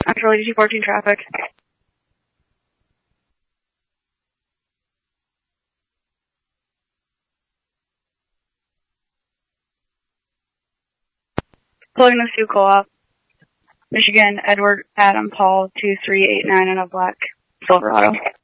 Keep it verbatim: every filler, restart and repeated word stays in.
Central eighty-two fourteen traffic. Pulling the Sioux Co-op. Michigan, Edward Adam Paul two three eight nine in a black Silverado.